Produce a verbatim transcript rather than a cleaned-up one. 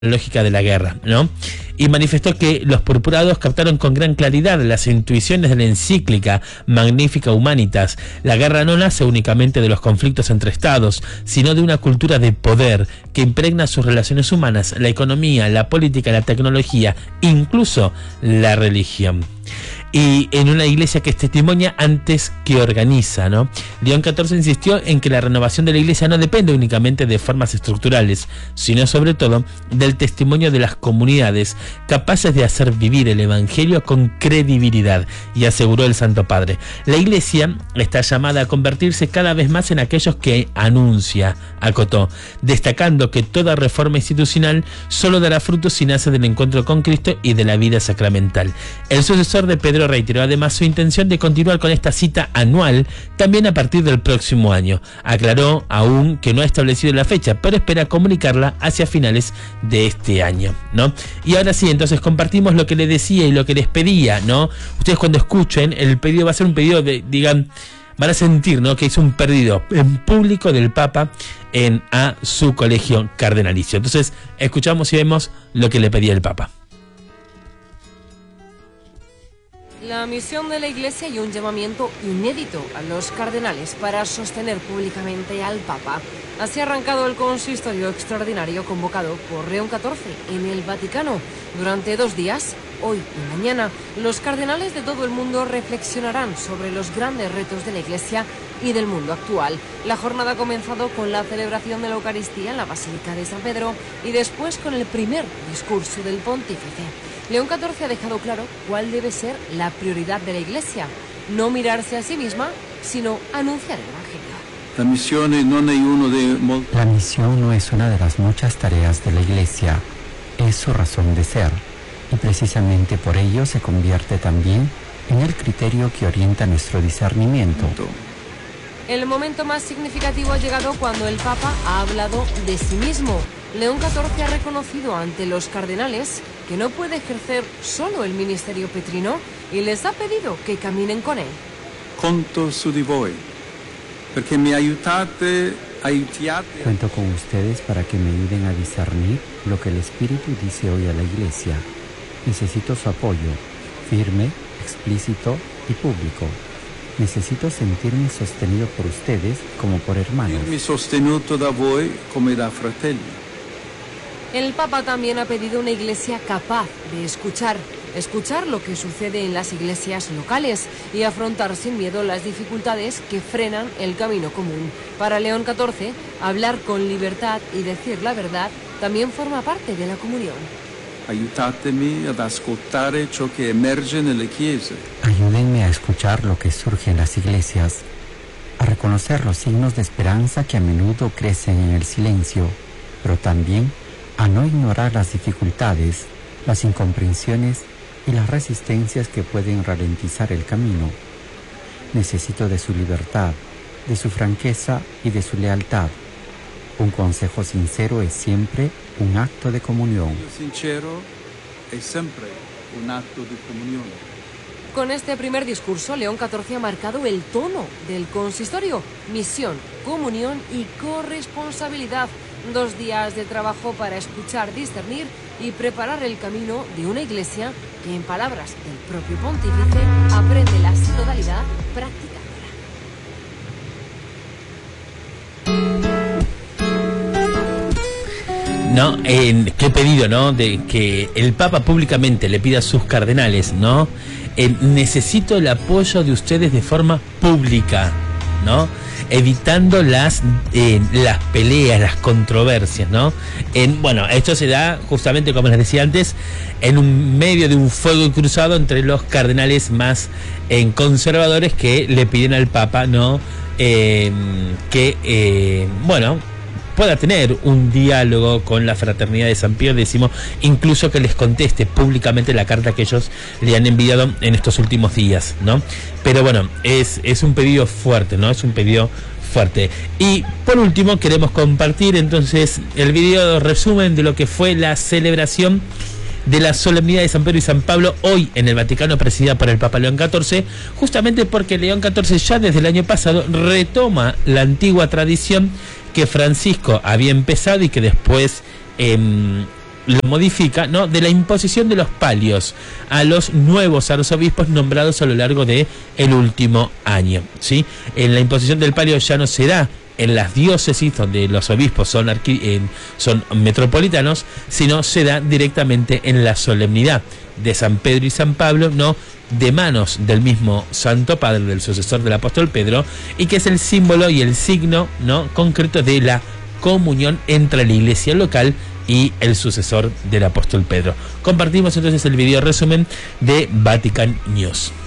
lógica de la guerra, ¿no? Y manifestó que los purpurados captaron con gran claridad las intuiciones de la encíclica Magnificat Humanitas. La guerra no nace únicamente de los conflictos entre estados, sino de una cultura de poder que impregna sus relaciones humanas, la economía, la política, la tecnología, incluso la religión. Y en una iglesia que es testimonia antes que organiza, ¿no? León catorce insistió en que la renovación de la iglesia no depende únicamente de formas estructurales, sino sobre todo del testimonio de las comunidades capaces de hacer vivir el evangelio con credibilidad, y aseguró el Santo Padre. La iglesia está llamada a convertirse cada vez más en aquellos que anuncia, acotó, destacando que toda reforma institucional solo dará frutos si nace del encuentro con Cristo y de la vida sacramental. El sucesor de Pedro reiteró además su intención de continuar con esta cita anual también a partir del próximo año. Aclaró aún que no ha establecido la fecha, pero espera comunicarla hacia finales de este año, ¿no? Y ahora sí, entonces compartimos lo que le decía y lo que les pedía, ¿no? Ustedes cuando escuchen, el pedido va a ser un pedido de, digan, van a sentir, ¿no?, que es un pedido en público del Papa en a su colegio cardenalicio. Entonces, escuchamos y vemos lo que le pedía el Papa. La misión de la Iglesia y un llamamiento inédito a los cardenales para sostener públicamente al Papa. Así ha arrancado el consistorio extraordinario convocado por León catorce en el Vaticano. Durante dos días, hoy y mañana, los cardenales de todo el mundo reflexionarán sobre los grandes retos de la Iglesia y del mundo actual. La jornada ha comenzado con la celebración de la Eucaristía en la Basílica de San Pedro y después con el primer discurso del pontífice. León catorce ha dejado claro cuál debe ser la prioridad de la Iglesia: no mirarse a sí misma, sino anunciar el Evangelio. La misión no es una de las muchas tareas de la Iglesia, es su razón de ser, y precisamente por ello se convierte también en el criterio que orienta nuestro discernimiento. El momento más significativo ha llegado cuando el Papa ha hablado de sí mismo. León catorce ha reconocido ante los cardenales que no puede ejercer solo el ministerio petrino y les ha pedido que caminen con él. Conto su di voi, perché mi aiutate, aiutiate. Cuento con ustedes para que me ayuden a discernir lo que el Espíritu dice hoy a la Iglesia. Necesito su apoyo, firme, explícito y público. Necesito sentirme sostenido por ustedes como por hermanos. Sentirmi sostenuto da voi come da fratelli. El Papa también ha pedido una iglesia capaz de escuchar, escuchar lo que sucede en las iglesias locales y afrontar sin miedo las dificultades que frenan el camino común. Para León catorce, hablar con libertad y decir la verdad también forma parte de la comunión. Aiutatemi ad ascoltare ciò che emerge nelle chiese. Ayúdenme a escuchar lo que surge en las iglesias, a reconocer los signos de esperanza que a menudo crecen en el silencio, pero también a no ignorar las dificultades, las incomprensiones y las resistencias que pueden ralentizar el camino. Necesito de su libertad, de su franqueza y de su lealtad. Un consejo sincero es siempre un acto de comunión. Sincero es siempre un acto de comunión. Con este primer discurso, León catorce ha marcado el tono del consistorio: misión, comunión y corresponsabilidad. Dos días de trabajo para escuchar, discernir y preparar el camino de una iglesia que, en palabras del propio pontífice, aprende la sinodalidad practicándola. No, eh, qué pedido, ¿no? De que el Papa públicamente le pida a sus cardenales, ¿no? Eh, necesito el apoyo de ustedes de forma pública, ¿no? Evitando las eh, las peleas, las controversias, ¿no? En, bueno, esto se da justamente, como les decía antes, en un medio de un fuego cruzado entre los cardenales más eh, conservadores que le piden al Papa, ¿no? Eh, que, eh, bueno, pueda tener un diálogo con la fraternidad de San Pío X, incluso que les conteste públicamente la carta que ellos le han enviado en estos últimos días, ¿no? Pero bueno, es, es un pedido fuerte, ¿no? Es un pedido fuerte. Y por último queremos compartir entonces el video resumen de lo que fue la celebración de la solemnidad de San Pedro y San Pablo hoy en el Vaticano, presidida por el Papa León catorce, justamente porque León catorce ya desde el año pasado retoma la antigua tradición que Francisco había empezado y que después eh, lo modifica, ¿no?, de la imposición de los palios a los nuevos arzobispos nombrados a lo largo de el último año, ¿sí? En la imposición del palio ya no se da en las diócesis donde los obispos son, arqui, en, son metropolitanos, sino se da directamente en la solemnidad de San Pedro y San Pablo, ¿no?, de manos del mismo Santo Padre, del sucesor del apóstol Pedro, y que es el símbolo y el signo, ¿no?, concreto de la comunión entre la iglesia local y el sucesor del apóstol Pedro. Compartimos entonces el video resumen de Vatican News.